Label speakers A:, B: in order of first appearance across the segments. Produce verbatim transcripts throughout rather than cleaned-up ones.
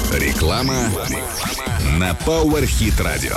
A: Реклама на Power Hit Radio.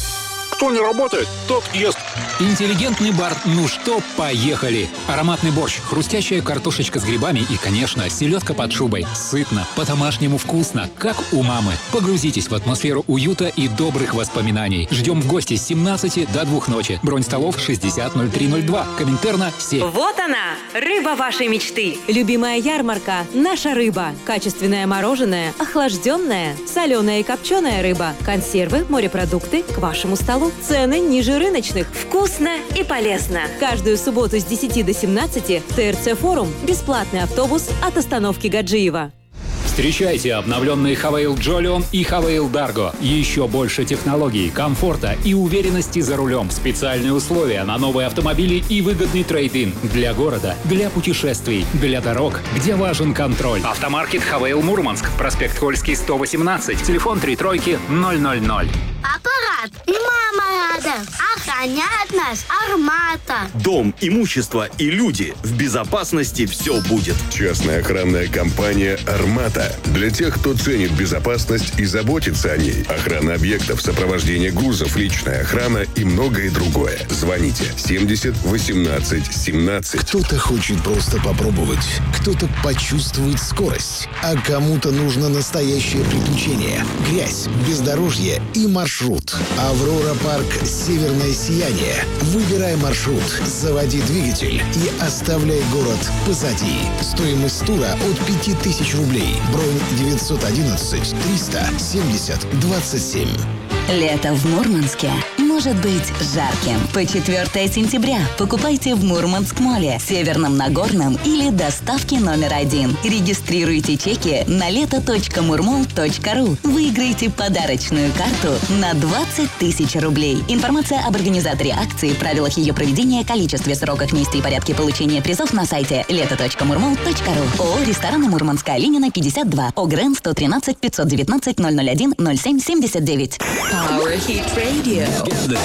B: Кто не работает, тот ест.
C: Интеллигентный бар «Ну что, поехали!» Ароматный борщ, хрустящая картошечка с грибами и, конечно, селедка под шубой. Сытно, по-домашнему вкусно, как у мамы. Погрузитесь в атмосферу уюта и добрых воспоминаний. Ждем в гости с семнадцати до двух ночи. Бронь столов шестьдесят ноль три ноль два. Коминтерна семь.
D: Вот она, рыба вашей мечты.
E: Любимая ярмарка – наша рыба. Качественное мороженое, охлажденное, соленая и копченая рыба, консервы, морепродукты к вашему столу. Цены ниже рыночных.
D: Вкусно и полезно.
E: Каждую субботу с десяти до семнадцати ТРЦ Форум. Бесплатный автобус от остановки Гаджиева.
C: Встречайте обновленные Хавейл Джолион и Хавейл Дарго. Еще больше технологий, комфорта и уверенности за рулем. Специальные условия на новые автомобили и выгодный трейд-ин. Для города, для путешествий, для дорог, где важен контроль. Автомаркет Хавейл Мурманск. Проспект Кольский, сто восемнадцать. Телефон три тройки ноль ноль ноль.
F: Аппарат, мама рядом, охраняет нас Армата.
G: Дом, имущество и люди. В безопасности все будет.
A: Частная охранная компания «Армата». Для тех, кто ценит безопасность и заботится о ней. Охрана объектов, сопровождение грузов, личная охрана и многое другое. Звоните семьдесят восемнадцать семнадцать.
H: Кто-то хочет просто попробовать, кто-то почувствовать скорость, а кому-то нужно настоящее приключение, грязь, бездорожье и маршрут. «Аврора Парк. Северное сияние». Выбирай маршрут, заводи двигатель и оставляй город позади. Стоимость тура от пяти тысяч рублей. Бронь девятьсот одиннадцать триста семьдесят двадцать семь.
I: Лето в Мурманске может быть жарким. По четвёртое сентября покупайте в Мурманск-моле, Северном Нагорном или доставке номер один. Регистрируйте чеки на лето точка мурмол точка ру. Выиграйте подарочную карту на двадцать тысяч рублей. Информация об организаторе акции, правилах ее проведения, количестве, сроках, месте и порядке получения призов на сайте лето точка мурмол точка ру. ООО «Рестораны Мурманска», Ленина, пятьдесят два. ОГРН сто тринадцать пятьсот девятнадцать ноль ноль один ноль семь семьдесят девять.
D: Power Hit Radio.